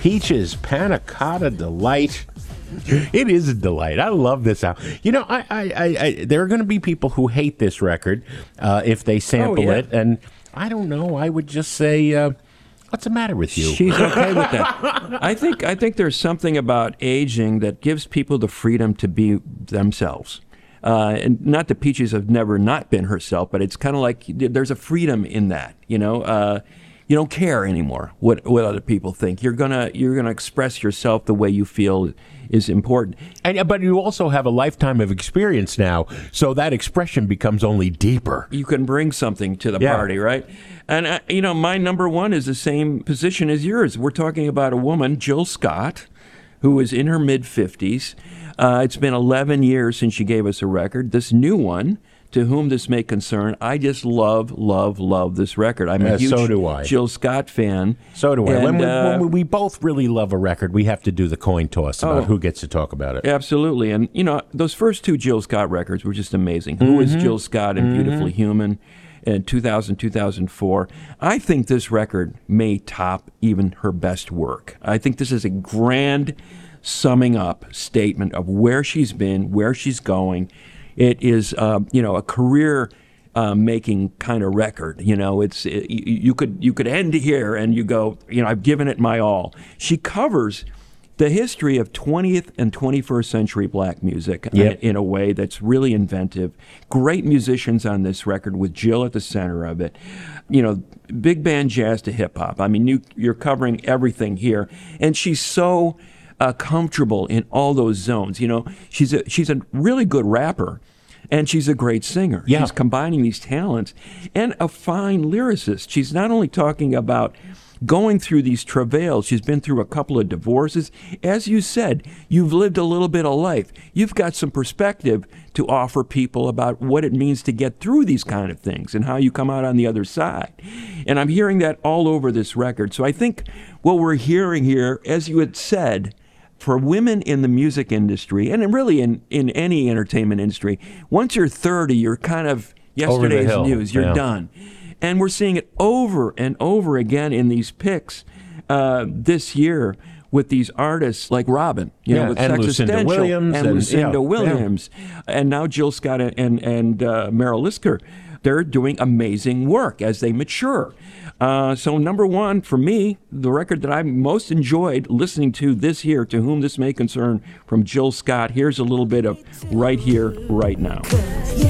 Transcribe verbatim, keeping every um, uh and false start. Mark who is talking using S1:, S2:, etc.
S1: Peaches, Panna Cotta Delight. It is a delight. I love this album. You know, I, I, I, I there are going to be people who hate this record uh, if they sample
S2: oh, yeah.
S1: it, and I don't know. I would just say, uh, what's the matter with you?
S2: She's okay with that. I think I think there's something about aging that gives people the freedom to be themselves. Uh, and not that Peaches have never not been herself, but it's kind of like there's a freedom in that. You know, uh, you don't care anymore what what other people think. You're gonna you're gonna express yourself the way you feel is important.
S1: And, but you also have a lifetime of experience now, so that expression becomes only deeper.
S2: You can bring something to the
S1: Yeah.
S2: party, right? And, uh, you know, my number one is the same position as yours. We're talking about a woman, Jill Scott, who is in her mid-fifties. Uh, it's been eleven years since she gave us a record. This new one, To Whom This May Concern, I just love, love, love this record. I'm
S1: Yeah,
S2: a huge
S1: so do I.
S2: Jill Scott fan.
S1: So do I.
S2: And,
S1: when, we,
S2: uh,
S1: when we both really love a record, we have to do the coin toss about
S2: Oh.
S1: who gets to talk about it.
S2: Absolutely. And, you know, those first two Jill Scott records were just amazing. Who is Jill Scott and Beautifully Human in two thousand, two thousand four. I think this record may top even her best work. I think this is a grand summing up statement of where she's been, where she's going. It is, uh, you know, a career uh, making kind of record. You know, it's it, you, you could you could end here and you go, you know, I've given it my all. She covers the history of twentieth and twenty-first century black music
S1: Yep.
S2: in a way that's really inventive. Great musicians on this record with Jill at the center of it. You know, big band jazz to hip hop. I mean, you, you're covering everything here, and she's so uh, comfortable in all those zones. You know, she's a she's a really good rapper. And she's a great singer.
S1: Yeah.
S2: She's combining these talents and a fine lyricist. She's not only talking about going through these travails. She's been through a couple of divorces. As you said, you've lived a little bit of life. You've got some perspective to offer people about what it means to get through these kind of things and how you come out on the other side. And I'm hearing that all over this record. So I think what we're hearing here, as you had said, for women in the music industry, and really in, in any entertainment industry, once you're thirty, you're kind of yesterday's
S1: hill.
S2: news. You're
S1: Yeah.
S2: done. And we're seeing it over and over again in these picks uh, this year with these artists like Robin, you
S1: Yeah,
S2: know, with
S1: and
S2: Sex
S1: Lucinda
S2: Essential,
S1: Williams
S2: and
S1: and-
S2: Lucinda
S1: yeah,
S2: Williams, and now Jill Scott and and uh, Meryl Lisker. They're doing amazing work as they mature. Uh, so number one for me, the record that I most enjoyed listening to this year, To Whom This May Concern, from Jill Scott. Here's a little bit of Right Here, Right Now.